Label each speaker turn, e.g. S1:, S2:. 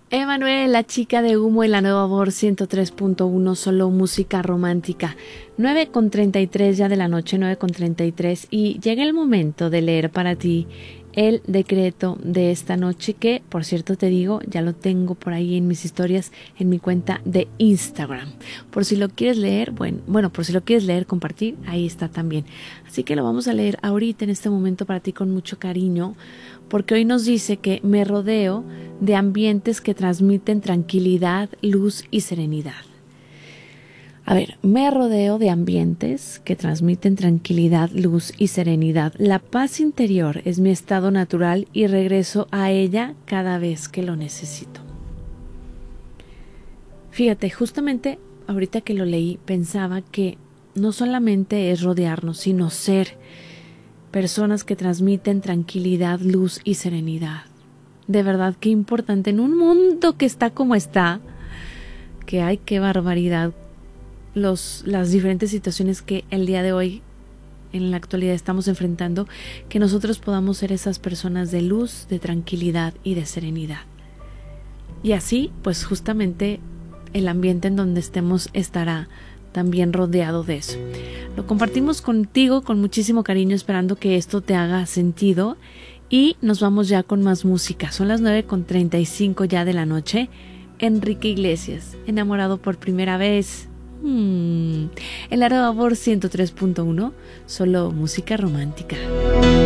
S1: Emanuel, la chica de humo en la nueva voz 103.1, solo música romántica. 9:33 ya de la noche, 9:33, y llega el momento de leer para ti el decreto de esta noche, que por cierto te digo, ya lo tengo por ahí en mis historias, en mi cuenta de Instagram. Por si lo quieres leer, bueno, por si lo quieres leer, compartir, ahí está también. Así que lo vamos a leer ahorita en este momento para ti con mucho cariño, porque hoy nos dice que me rodeo de ambientes que transmiten tranquilidad, luz y serenidad. A ver, me rodeo de ambientes que transmiten tranquilidad, luz y serenidad. La paz interior es mi estado natural y regreso a ella cada vez que lo necesito. Fíjate, justamente ahorita que lo leí pensaba que no solamente es rodearnos, sino ser personas que transmiten tranquilidad, luz y serenidad. De verdad que importante en un mundo que está como está, que hay, qué barbaridad, las diferentes situaciones que el día de hoy en la actualidad estamos enfrentando, que nosotros podamos ser esas personas de luz, de tranquilidad y de serenidad. Y así, pues justamente el ambiente en donde estemos estará también rodeado de eso. Lo compartimos contigo con muchísimo cariño, esperando que esto te haga sentido, y nos vamos ya con más música. Son las 9:35 ya de la noche. Enrique Iglesias, Enamorado por primera vez. En la nueva voz 103.1, solo música romántica.